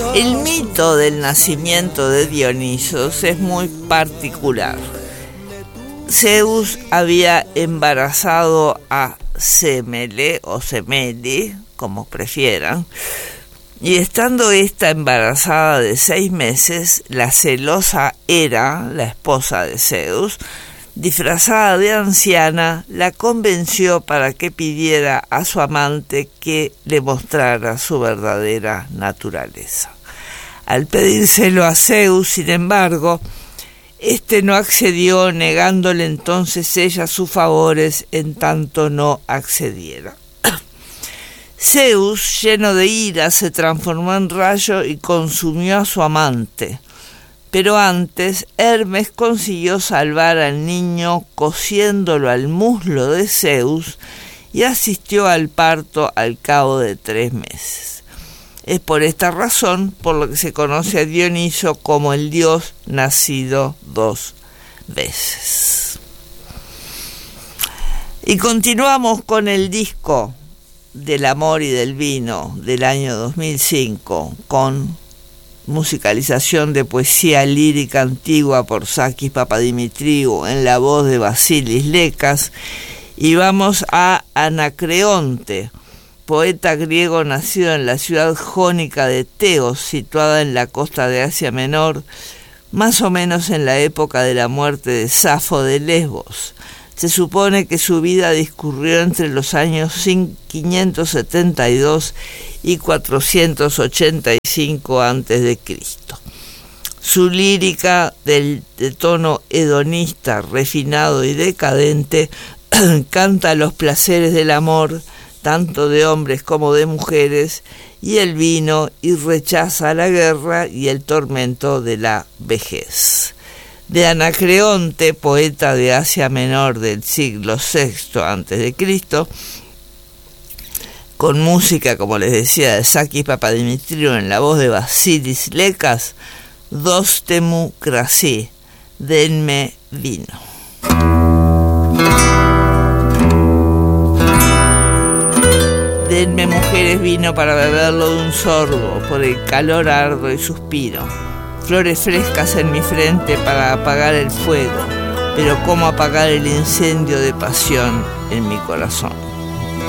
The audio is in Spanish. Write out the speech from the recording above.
El mito del nacimiento de Dionisos es muy particular. Zeus había embarazado a Semele o Semele, como prefieran, y estando ésta embarazada de 6 meses, la celosa Hera, la esposa de Zeus, disfrazada de anciana, la convenció para que pidiera a su amante que le mostrara su verdadera naturaleza. Al pedírselo a Zeus, sin embargo, este no accedió, negándole entonces ella sus favores en tanto no accediera. Zeus, lleno de ira, se transformó en rayo y consumió a su amante. Pero antes, Hermes consiguió salvar al niño cosiéndolo al muslo de Zeus y asistió al parto al cabo de 3 meses. Es por esta razón por lo que se conoce a Dioniso como el dios nacido 2 veces. Y continuamos con el disco del amor y del vino del año 2005 con musicalización de poesía lírica antigua por Sakis Papadimitriou en la voz de Vasilis Lekas, y vamos a Anacreonte, poeta griego nacido en la ciudad jónica de Teos, situada en la costa de Asia Menor, más o menos en la época de la muerte de Safo de Lesbos. Se supone que su vida discurrió entre los años 572 y 485 a.C. Su lírica de tono hedonista, refinado y decadente, canta los placeres del amor, tanto de hombres como de mujeres, y el vino, y rechaza la guerra y el tormento de la vejez. De Anacreonte, poeta de Asia Menor del siglo VI a.C., con música, como les decía, de Sakis Papadimitriou en la voz de Vasilis Lekas, Dostemu Krasi, denme vino. Denme, mujeres, vino para beberlo de un sorbo, por el calor ardo y suspiro. Flores frescas en mi frente para apagar el fuego, pero ¿cómo apagar el incendio de pasión en mi corazón?